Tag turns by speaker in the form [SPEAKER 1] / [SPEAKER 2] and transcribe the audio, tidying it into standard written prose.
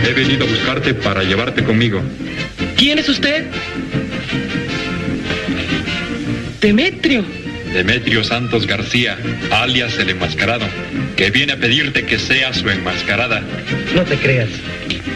[SPEAKER 1] He venido a buscarte para llevarte conmigo.
[SPEAKER 2] ¿Quién es usted? Demetrio.
[SPEAKER 1] Demetrio Santos García, alias el enmascarado, que viene a pedirte que seas su enmascarada.
[SPEAKER 2] No te creas.